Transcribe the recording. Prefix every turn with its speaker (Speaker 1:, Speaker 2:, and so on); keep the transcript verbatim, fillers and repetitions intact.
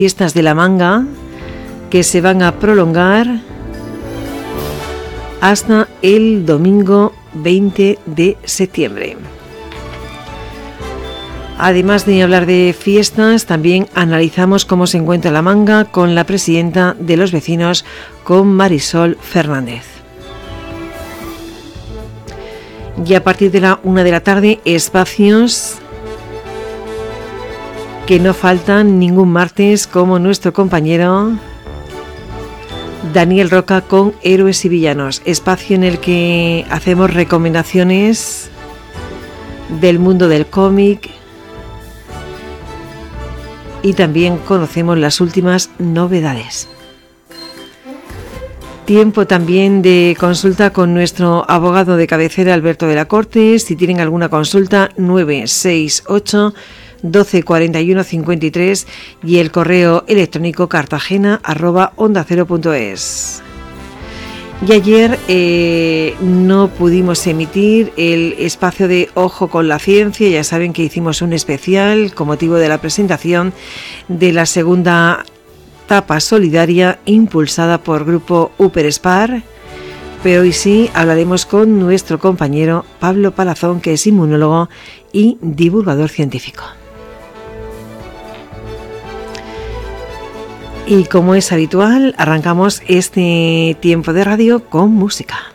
Speaker 1: Fiestas de la Manga, que se van a prolongar hasta el domingo veinte de septiembre. Además de hablar de fiestas, también analizamos cómo se encuentra la Manga con la presidenta de los vecinos, con Marisol Fernández. Y a partir de la una de la tarde, espacios que no faltan ningún martes, como nuestro compañero Daniel Roca con Héroes y Villanos, espacio en el que hacemos recomendaciones del mundo del cómic y también conocemos las últimas novedades. Tiempo también de consulta con nuestro abogado de cabecera, Alberto de la Corte. Si tienen alguna consulta, nueve seis ocho doce cuarenta y uno cincuenta y tres y el correo electrónico cartagena arroba onda cero punto es. Y ayer eh, no pudimos emitir el espacio de Ojo con la Ciencia. Ya saben que hicimos un especial con motivo de la presentación de la segunda tapa solidaria impulsada por Grupo Uperspar. Pero hoy sí hablaremos con nuestro compañero Pablo Palazón, que es inmunólogo y divulgador científico. Y como es habitual, arrancamos este tiempo de radio con música.